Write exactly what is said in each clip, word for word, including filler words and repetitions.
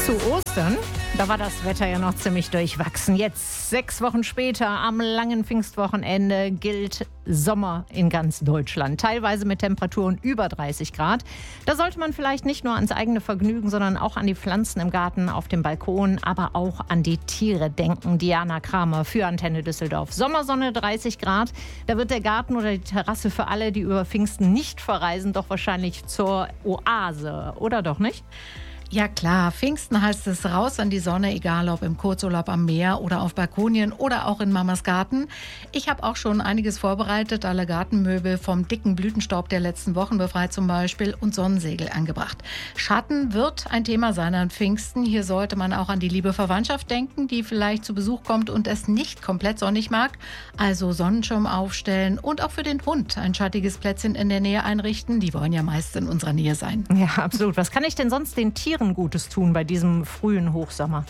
Zu Ostern, da war das Wetter ja noch ziemlich durchwachsen. Jetzt, sechs Wochen später, am langen Pfingstwochenende, gilt Sommer in ganz Deutschland. Teilweise mit Temperaturen über dreißig Grad. Da sollte man vielleicht nicht nur ans eigene Vergnügen, sondern auch an die Pflanzen im Garten, auf dem Balkon, aber auch an die Tiere denken. Diana Kramer für Antenne Düsseldorf. Sommersonne, dreißig Grad. Da wird der Garten oder die Terrasse für alle, die über Pfingsten nicht verreisen, doch wahrscheinlich zur Oase. Oder doch nicht? Ja klar, Pfingsten heißt es raus an die Sonne, egal ob im Kurzurlaub am Meer oder auf Balkonien oder auch in Mamas Garten. Ich habe auch schon einiges vorbereitet, alle Gartenmöbel vom dicken Blütenstaub der letzten Wochen befreit zum Beispiel und Sonnensegel angebracht. Schatten wird ein Thema sein an Pfingsten. Hier sollte man auch an die liebe Verwandtschaft denken, die vielleicht zu Besuch kommt und es nicht komplett sonnig mag. Also Sonnenschirm aufstellen und auch für den Hund ein schattiges Plätzchen in der Nähe einrichten. Die wollen ja meist in unserer Nähe sein. Ja, absolut. Was kann ich denn sonst den Tieren Gutes tun bei diesem frühen Hochsommer?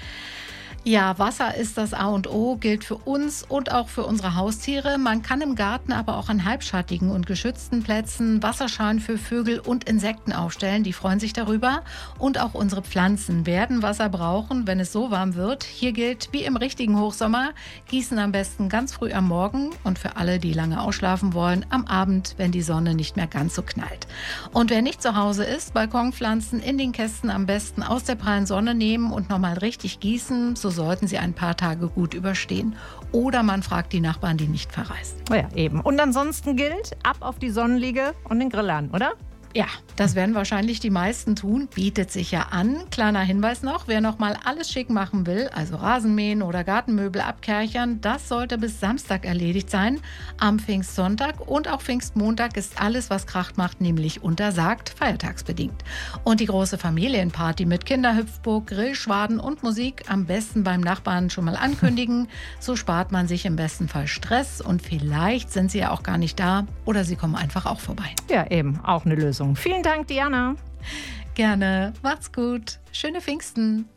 Ja, Wasser ist das A und O, gilt für uns und auch für unsere Haustiere. Man kann im Garten aber auch an halbschattigen und geschützten Plätzen Wasserschalen für Vögel und Insekten aufstellen. Die freuen sich darüber. Und auch unsere Pflanzen werden Wasser brauchen, wenn es so warm wird. Hier gilt, wie im richtigen Hochsommer, gießen am besten ganz früh am Morgen und für alle, die lange ausschlafen wollen, am Abend, wenn die Sonne nicht mehr ganz so knallt. Und wer nicht zu Hause ist, Balkonpflanzen in den Kästen am besten aus der prallen Sonne nehmen und nochmal richtig gießen, so sollten sie ein paar Tage gut überstehen. Oder man fragt die Nachbarn, die nicht verreisen. Oh ja, eben. Und ansonsten gilt, ab auf die Sonnenliege und den Grill an, oder? Ja, das werden wahrscheinlich die meisten tun, bietet sich ja an. Kleiner Hinweis noch, wer noch mal alles schick machen will, also Rasenmähen oder Gartenmöbel abkerchern, das sollte bis Samstag erledigt sein. Am Pfingstsonntag und auch Pfingstmontag ist alles, was Krach macht, nämlich untersagt, feiertagsbedingt. Und die große Familienparty mit Kinderhüpfburg, Grillschwaden und Musik am besten beim Nachbarn schon mal ankündigen. So spart man sich im besten Fall Stress und vielleicht sind sie ja auch gar nicht da oder sie kommen einfach auch vorbei. Ja, eben, auch eine Lösung. Vielen Dank, Diana. Gerne. Macht's gut. Schöne Pfingsten.